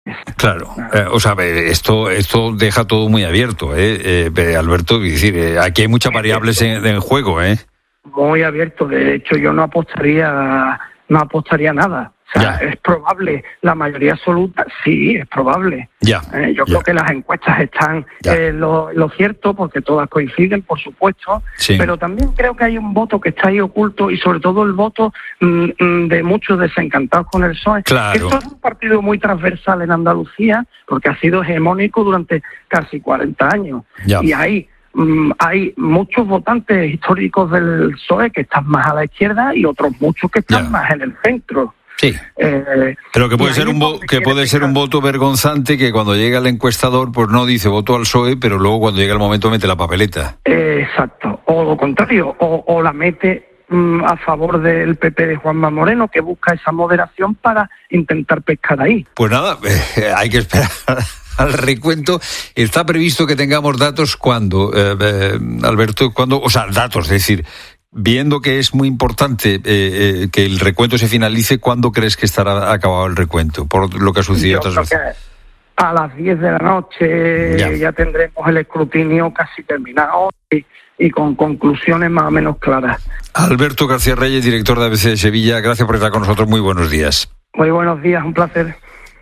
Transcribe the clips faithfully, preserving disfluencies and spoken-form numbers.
Claro, eh, o sea, esto esto deja todo muy abierto, ¿eh? eh Alberto, es decir, eh, aquí hay muchas variables en, en juego, ¿eh? Muy abierto, de hecho yo no apostaría, no apostaría nada. O sea, ya. Es probable, la mayoría absoluta, sí, es probable. Ya, eh, yo ya. creo que las encuestas están eh, lo, lo cierto, porque todas coinciden, por supuesto, sí. Pero también creo que hay un voto que está ahí oculto, y sobre todo el voto mm, de muchos desencantados con el P S O E. Claro. Esto es un partido muy transversal en Andalucía, porque ha sido hegemónico durante casi cuarenta años. Ya. Y ahí mm, hay muchos votantes históricos del P S O E que están más a la izquierda y otros muchos que están ya. más en el centro. Sí, eh, pero que puede ser un vo- que puede ser un voto vergonzante, que cuando llega el encuestador pues no dice voto al P S O E, pero luego cuando llega el momento mete la papeleta. Eh, exacto, o lo contrario, o, o la mete mm, a favor del P P de Juanma Moreno, que busca esa moderación para intentar pescar ahí. Pues nada, eh, hay que esperar al recuento. Está previsto que tengamos datos cuando, eh, eh, Alberto, cuando, o sea, datos, es decir, viendo que es muy importante eh, eh, que el recuento se finalice, ¿cuándo crees que estará acabado el recuento? Por lo que ha sucedido otras veces. A las diez de la noche ya. ya tendremos el escrutinio casi terminado y, y con conclusiones más o menos claras. Alberto García Reyes, director de A B C de Sevilla, gracias por estar con nosotros. Muy buenos días. Muy buenos días, un placer.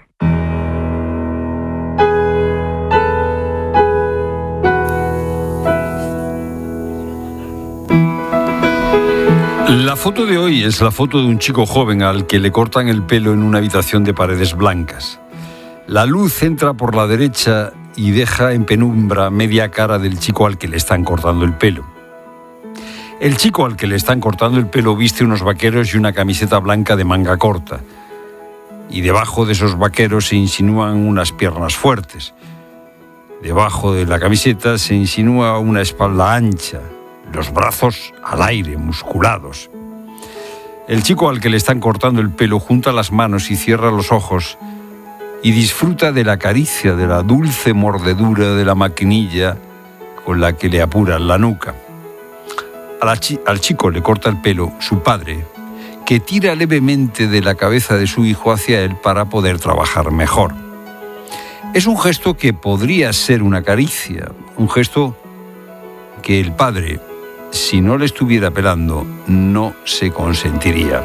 La foto de hoy es la foto de un chico joven al que le cortan el pelo en una habitación de paredes blancas. La luz entra por la derecha y deja en penumbra media cara del chico al que le están cortando el pelo. El chico al que le están cortando el pelo viste unos vaqueros y una camiseta blanca de manga corta. Y debajo de esos vaqueros se insinúan unas piernas fuertes. Debajo de la camiseta se insinúa una espalda ancha, los brazos al aire, musculados. El chico al que le están cortando el pelo junta las manos y cierra los ojos y disfruta de la caricia, de la dulce mordedura de la maquinilla con la que le apuran la nuca. A la chi- al chico le corta el pelo su padre, que tira levemente de la cabeza de su hijo hacia él para poder trabajar mejor. Es un gesto que podría ser una caricia, un gesto que el padre, si no le estuviera pelando, no se consentiría.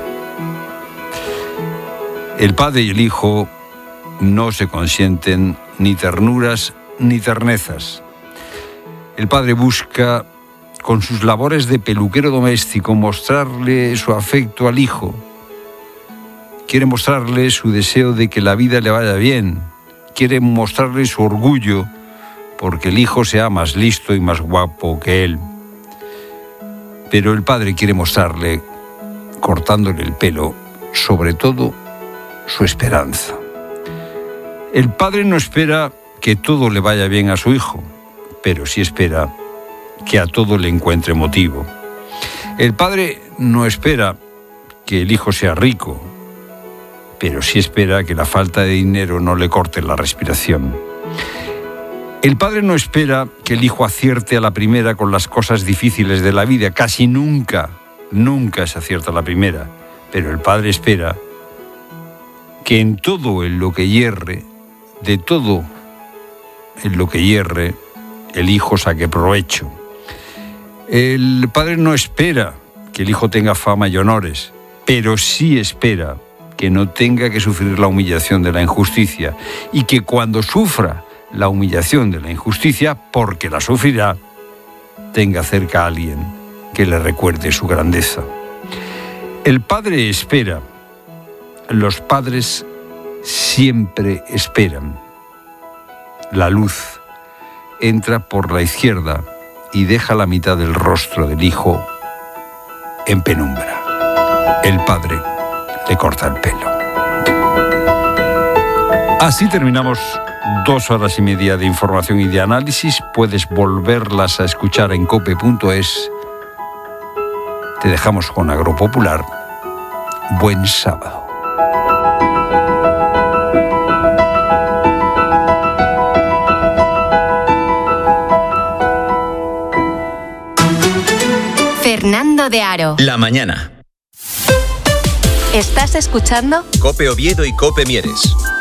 El padre y el hijo no se consienten ni ternuras ni ternezas. El padre busca, con sus labores de peluquero doméstico, mostrarle su afecto al hijo. Quiere mostrarle su deseo de que la vida le vaya bien. Quiere mostrarle su orgullo porque el hijo sea más listo y más guapo que él. Pero el padre quiere mostrarle, cortándole el pelo, sobre todo su esperanza. El padre no espera que todo le vaya bien a su hijo, pero sí espera que a todo le encuentre motivo. El padre no espera que el hijo sea rico, pero sí espera que la falta de dinero no le corte la respiración. El padre no espera que el hijo acierte a la primera con las cosas difíciles de la vida. Casi nunca, nunca se acierta a la primera. Pero el padre espera que en todo en lo que hierre, de todo en lo que hierre, el hijo saque provecho. El padre no espera que el hijo tenga fama y honores, pero sí espera que no tenga que sufrir la humillación de la injusticia y que cuando sufra la humillación de la injusticia, porque la sufrirá, tenga cerca a alguien que le recuerde su grandeza. El padre espera, los padres siempre esperan. La luz entra por la izquierda y deja la mitad del rostro del hijo en penumbra. El padre le corta el pelo. Así terminamos dos horas y media de información y de análisis. Puedes volverlas a escuchar en cope punto es. Te dejamos con Agropopular. Buen sábado. Fernando de Aro. La mañana. ¿Estás escuchando? Cope Oviedo y Cope Mieres.